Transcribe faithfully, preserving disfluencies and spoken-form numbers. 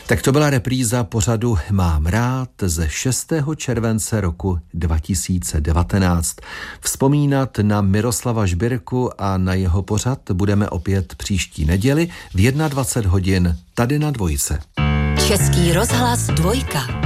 Tak to byla repríza pořadu Mám rád ze šestého července roku dva tisíce devatenáct. Vzpomínat na Miroslava Žbirku a na jeho pořad budeme opět příští neděli v dvacet jedna hodin tady na Dvojce. Český rozhlas Dvojka.